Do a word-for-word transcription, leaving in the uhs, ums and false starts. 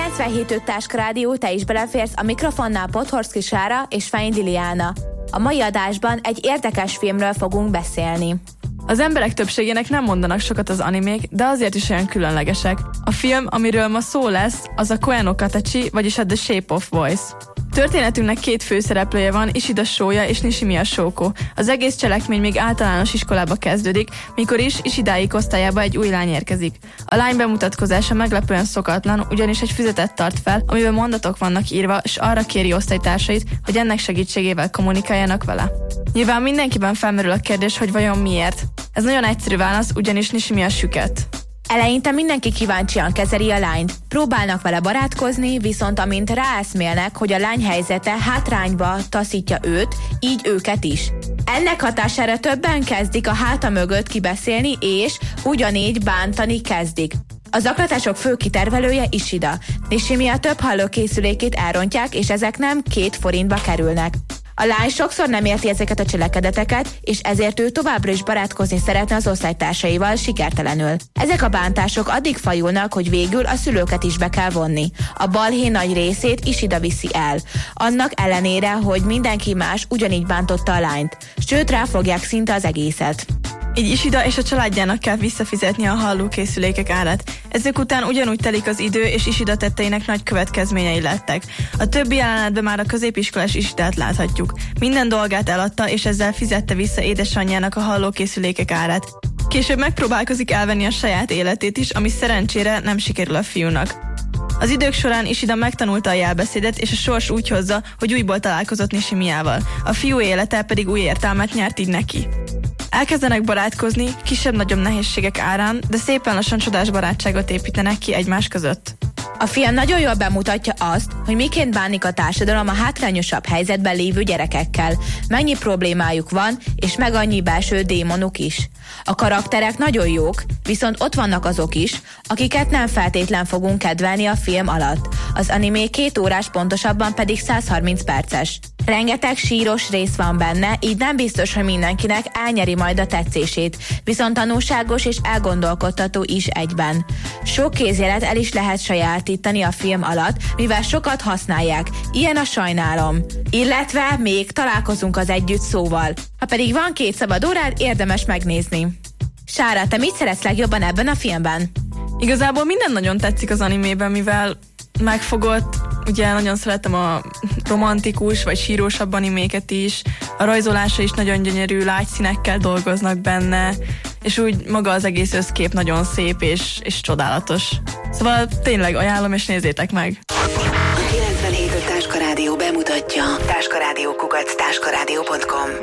kilencvenhét öt Táska Rádió, te is beleférsz a mikrofonnál Podhorszki Sára és Fein Liliana. A mai adásban egy érdekes filmről fogunk beszélni. Az emberek többségének nem mondanak sokat az animék, de azért is olyan különlegesek. A film, amiről ma szó lesz, az a Koe no Katachi, vagyis a The Shape of Voice. Történetünknek két főszereplője van, Ishida Shoya és Nishimiya Shoko. Az egész cselekmény még általános iskolába kezdődik, mikor is Ishidáik osztályába egy új lány érkezik. A lány bemutatkozása meglepően szokatlan, ugyanis egy füzetet tart fel, amiben mondatok vannak írva, és arra kéri osztálytársait, hogy ennek segítségével kommunikáljanak vele. Nyilván mindenkiben felmerül a kérdés, hogy vajon miért. Ez nagyon egyszerű válasz, ugyanis Nishimiya süket. Eleinte mindenki kíváncsian kezeli a lányt. Próbálnak vele barátkozni, viszont amint ráeszmélnek, hogy a lány helyzete hátrányba taszítja őt, így őket is. Ennek hatására többen kezdik a háta mögött kibeszélni, és ugyanígy bántani kezdik. A zaklatások fő kitervelője Ishida. Nishimiya több hallókészülékét elrontják, és ezek nem két forintba kerülnek. A lány sokszor nem érti ezeket a cselekedeteket, és ezért ő továbbra is barátkozni szeretne az osztálytársaival sikertelenül. Ezek a bántások addig fajulnak, hogy végül a szülőket is be kell vonni. A balhé nagy részét Ishida viszi el. Annak ellenére, hogy mindenki más ugyanígy bántotta a lányt. Sőt, ráfogják szinte az egészet. Így Ishida és a családjának kell visszafizetni a hallókészülékek árát. Ezek után ugyanúgy telik az idő, és Ishida tetteinek nagy következményei lettek. A többi jelenetben már a középiskolás Ishidát láthatjuk. Minden dolgát eladta, és ezzel fizette vissza édesanyjának a hallókészülékek árát. Később megpróbálkozik elvenni a saját életét is, ami szerencsére nem sikerül a fiúnak. Az idők során Ishida megtanulta a jelbeszédet, és a sors úgy hozza, hogy újból találkozott Nishimiyával. A fiú élete pedig új értelmet nyert így neki. Elkezdenek barátkozni, kisebb-nagyobb nehézségek árán, de szépen lassan csodás barátságot építenek ki egymás között. A film nagyon jól bemutatja azt, hogy miként bánik a társadalom a hátrányosabb helyzetben lévő gyerekekkel, mennyi problémájuk van, és meg annyi belső démonuk is. A karakterek nagyon jók, viszont ott vannak azok is, akiket nem feltétlen fogunk kedvelni a film alatt. Az animé két órás, pontosabban pedig száz harminc perces. Rengeteg síros rész van benne, így nem biztos, hogy mindenkinek elnyeri majd a tetszését, viszont tanulságos és elgondolkodtató is egyben. Sok kézjelet el is lehet sajátítani a film alatt, mivel sokat használják, ilyen a sajnálom. Illetve még találkozunk az együtt szóval. Ha pedig van két szabad órád, érdemes megnézni. Sára, te mit szeretsz legjobban ebben a filmben? Igazából minden nagyon tetszik az animében, mivel megfogott, ugye nagyon szeretem a romantikus vagy sírósabb animéket is, a rajzolása is nagyon gyönyörű, lágy színekkel dolgoznak benne, és úgy maga az egész összkép nagyon szép és, és csodálatos. Szóval tényleg ajánlom, és nézzétek meg! A kilencvenhét öt Táska Rádió bemutatja táskarádió kukac táskarádió pont com